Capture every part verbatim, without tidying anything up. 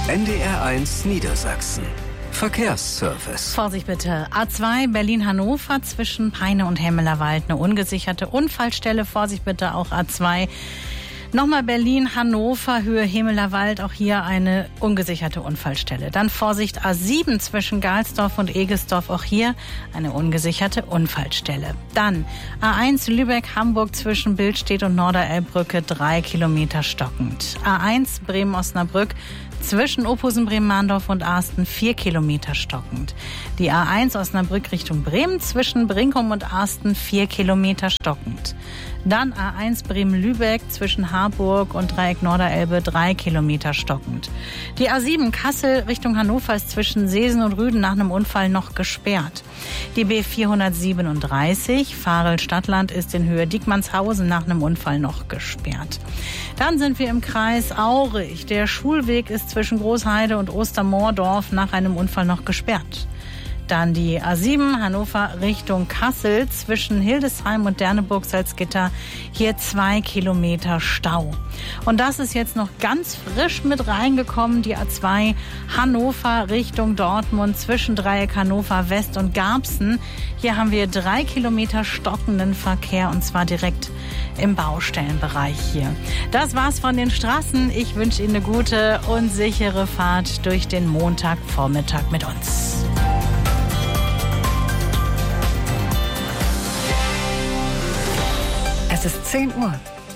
N D R eins Niedersachsen. Verkehrsservice. Vorsicht bitte. A zwei Berlin-Hannover zwischen Peine und Hemmelerwald. Eine ungesicherte Unfallstelle. Vorsicht bitte auch A zwei. Nochmal Berlin-Hannover, Höhe Hemmelerwald, auch hier eine ungesicherte Unfallstelle. Dann Vorsicht A sieben zwischen Galsdorf und Egesdorf, auch hier eine ungesicherte Unfallstelle. Dann A eins Lübeck-Hamburg zwischen Billstedt und Norderelbbrücke, drei Kilometer stockend. A eins Bremen-Osnabrück zwischen Ophusen, Bremen-Mahndorf und Arsten, vier Kilometer stockend. Die A eins Osnabrück Richtung Bremen zwischen Brinkum und Arsten, vier Kilometer stockend. Dann A eins Bremen-Lübeck zwischen Harburg und Dreieck Norderelbe, drei Kilometer stockend. Die A sieben Kassel Richtung Hannover ist zwischen Seesen und Rüden nach einem Unfall noch gesperrt. Die B vierhundertsiebenunddreißig Varel-Stadtland ist in Höhe Diekmannshausen nach einem Unfall noch gesperrt. Dann sind wir im Kreis Aurich. Der Schulweg ist zwischen Großheide und Ostermoordorf nach einem Unfall noch gesperrt. Dann die A sieben Hannover Richtung Kassel zwischen Hildesheim und Derneburg-Salzgitter. Hier zwei Kilometer Stau. Und das ist jetzt noch ganz frisch mit reingekommen. Die A zwei Hannover Richtung Dortmund zwischen Dreieck Hannover West und Garbsen. Hier haben wir drei Kilometer stockenden Verkehr und zwar direkt im Baustellenbereich hier. Das war's von den Straßen. Ich wünsche Ihnen eine gute und sichere Fahrt durch den Montagvormittag mit uns. Es ist zehn Uhr.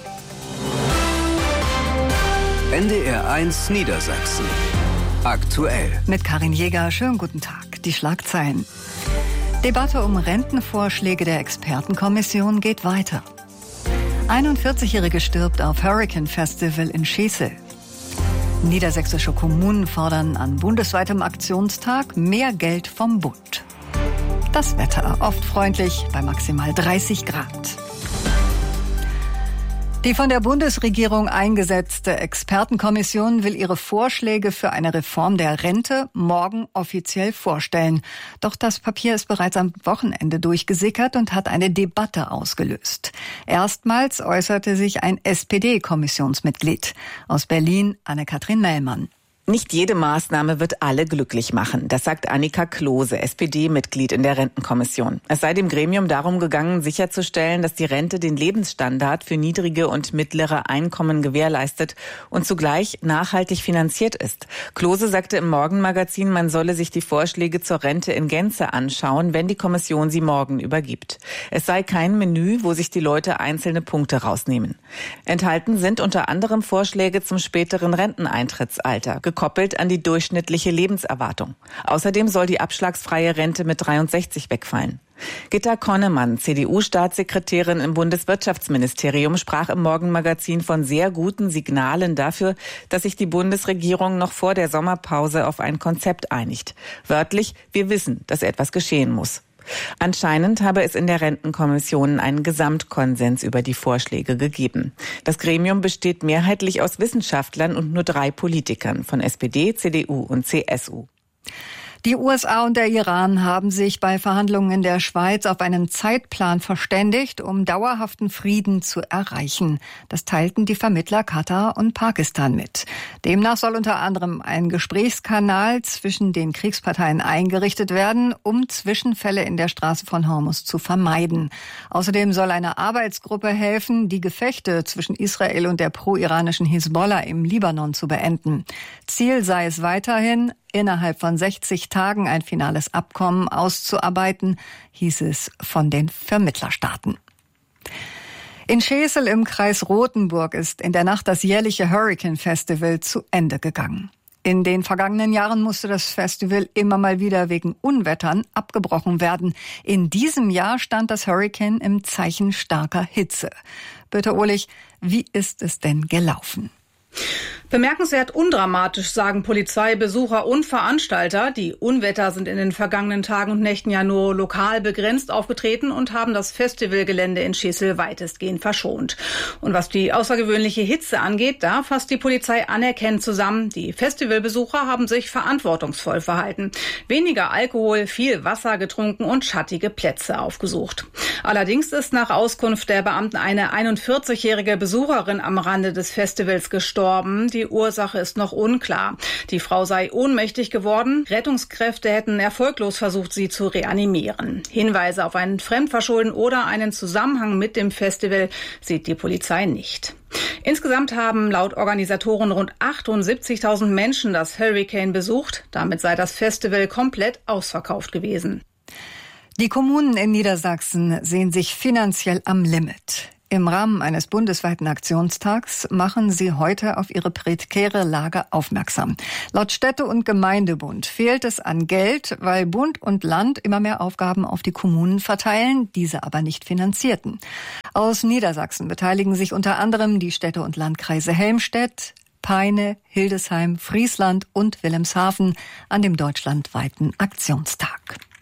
N D R eins Niedersachsen. Aktuell. Mit Karin Jäger, schönen guten Tag. Die Schlagzeilen. Debatte um Rentenvorschläge der Expertenkommission geht weiter. einundvierzigjährige stirbt auf Hurricane Festival in Schesel. Niedersächsische Kommunen fordern an bundesweitem Aktionstag mehr Geld vom Bund. Das Wetter oft freundlich bei maximal dreißig Grad. Die von der Bundesregierung eingesetzte Expertenkommission will ihre Vorschläge für eine Reform der Rente morgen offiziell vorstellen. Doch das Papier ist bereits am Wochenende durchgesickert und hat eine Debatte ausgelöst. Erstmals äußerte sich ein S P D-Kommissionsmitglied aus Berlin, Anne-Kathrin Mellmann. Nicht jede Maßnahme wird alle glücklich machen. Das sagt Annika Klose, S P D-Mitglied in der Rentenkommission. Es sei dem Gremium darum gegangen, sicherzustellen, dass die Rente den Lebensstandard für niedrige und mittlere Einkommen gewährleistet und zugleich nachhaltig finanziert ist. Klose sagte im Morgenmagazin, man solle sich die Vorschläge zur Rente in Gänze anschauen, wenn die Kommission sie morgen übergibt. Es sei kein Menü, wo sich die Leute einzelne Punkte rausnehmen. Enthalten sind unter anderem Vorschläge zum späteren Renteneintrittsalter, gekoppelt an die durchschnittliche Lebenserwartung. Außerdem soll die abschlagsfreie Rente mit dreiundsechzig wegfallen. Gitta Konnemann, C D U-Staatssekretärin im Bundeswirtschaftsministerium, sprach im Morgenmagazin von sehr guten Signalen dafür, dass sich die Bundesregierung noch vor der Sommerpause auf ein Konzept einigt. Wörtlich, wir wissen, dass etwas geschehen muss. Anscheinend habe es in der Rentenkommission einen Gesamtkonsens über die Vorschläge gegeben. Das Gremium besteht mehrheitlich aus Wissenschaftlern und nur drei Politikern von S P D, C D U und C S U. Die U S A und der Iran haben sich bei Verhandlungen in der Schweiz auf einen Zeitplan verständigt, um dauerhaften Frieden zu erreichen. Das teilten die Vermittler Katar und Pakistan mit. Demnach soll unter anderem ein Gesprächskanal zwischen den Kriegsparteien eingerichtet werden, um Zwischenfälle in der Straße von Hormuz zu vermeiden. Außerdem soll eine Arbeitsgruppe helfen, die Gefechte zwischen Israel und der pro-iranischen Hisbollah im Libanon zu beenden. Ziel sei es weiterhin, innerhalb von sechzig Tagen ein finales Abkommen auszuarbeiten, hieß es von den Vermittlerstaaten. In Schesel im Kreis Rothenburg ist in der Nacht das jährliche Hurricane Festival zu Ende gegangen. In den vergangenen Jahren musste das Festival immer mal wieder wegen Unwettern abgebrochen werden. In diesem Jahr stand das Hurricane im Zeichen starker Hitze. Birte Ohlich, wie ist es denn gelaufen? Bemerkenswert undramatisch, sagen Polizei, Besucher und Veranstalter. Die Unwetter sind in den vergangenen Tagen und Nächten ja nur lokal begrenzt aufgetreten und haben das Festivalgelände in Schesel weitestgehend verschont. Und was die außergewöhnliche Hitze angeht, da fasst die Polizei anerkennend zusammen. Die Festivalbesucher haben sich verantwortungsvoll verhalten. Weniger Alkohol, viel Wasser getrunken und schattige Plätze aufgesucht. Allerdings ist nach Auskunft der Beamten eine einundvierzigjährige Besucherin am Rande des Festivals gestorben. Die Die Ursache ist noch unklar. Die Frau sei ohnmächtig geworden. Rettungskräfte hätten erfolglos versucht, sie zu reanimieren. Hinweise auf ein Fremdverschulden oder einen Zusammenhang mit dem Festival sieht die Polizei nicht. Insgesamt haben laut Organisatoren rund achtundsiebzigtausend Menschen das Hurricane besucht. Damit sei das Festival komplett ausverkauft gewesen. Die Kommunen in Niedersachsen sehen sich finanziell am Limit. Im Rahmen eines bundesweiten Aktionstags machen sie heute auf ihre prekäre Lage aufmerksam. Laut Städte- und Gemeindebund fehlt es an Geld, weil Bund und Land immer mehr Aufgaben auf die Kommunen verteilen, diese aber nicht finanzierten. Aus Niedersachsen beteiligen sich unter anderem die Städte und Landkreise Helmstedt, Peine, Hildesheim, Friesland und Wilhelmshaven an dem deutschlandweiten Aktionstag.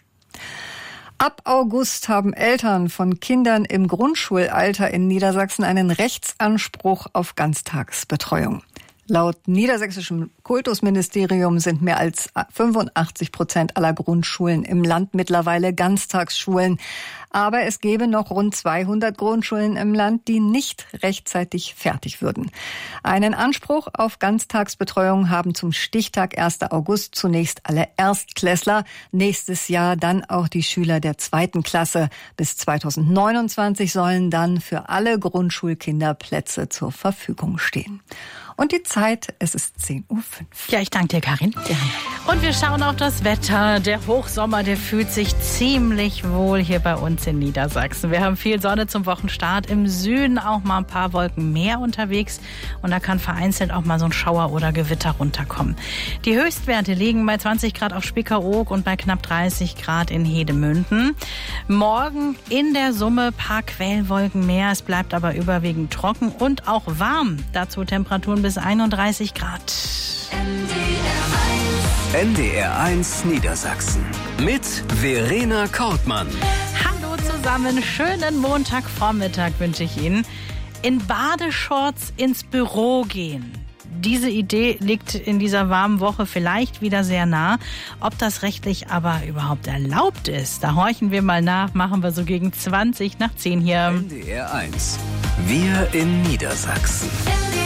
Ab August haben Eltern von Kindern im Grundschulalter in Niedersachsen einen Rechtsanspruch auf Ganztagsbetreuung. Laut niedersächsischem Kultusministerium sind mehr als fünfundachtzig Prozent aller Grundschulen im Land mittlerweile Ganztagsschulen. Aber es gäbe noch rund zweihundert Grundschulen im Land, die nicht rechtzeitig fertig würden. Einen Anspruch auf Ganztagsbetreuung haben zum Stichtag ersten August zunächst alle Erstklässler, nächstes Jahr dann auch die Schüler der zweiten Klasse. Bis zweitausendneunundzwanzig sollen dann für alle Grundschulkinder Plätze zur Verfügung stehen. Und die Zeit, es ist zehn Uhr fünf. Ja, ich danke dir, Karin. Ja. Und wir schauen auf das Wetter. Der Hochsommer, der fühlt sich ziemlich wohl hier bei uns in Niedersachsen. Wir haben viel Sonne zum Wochenstart. Im Süden auch mal ein paar Wolken mehr unterwegs. Und da kann vereinzelt auch mal so ein Schauer oder Gewitter runterkommen. Die Höchstwerte liegen bei zwanzig Grad auf Spiekeroog und bei knapp dreißig Grad in Hedemünden. Morgen in der Summe paar Quellwolken mehr. Es bleibt aber überwiegend trocken und auch warm. Dazu Temperaturen bis einunddreißig Grad. N D R eins Niedersachsen mit Verena Kortmann. Hallo zusammen, schönen Montagvormittag wünsche ich Ihnen. In Badeshorts ins Büro gehen. Diese Idee liegt in dieser warmen Woche vielleicht wieder sehr nah. Ob das rechtlich aber überhaupt erlaubt ist, da horchen wir mal nach. Machen wir so gegen zwanzig nach zehn hier. N D R eins. Wir in Niedersachsen.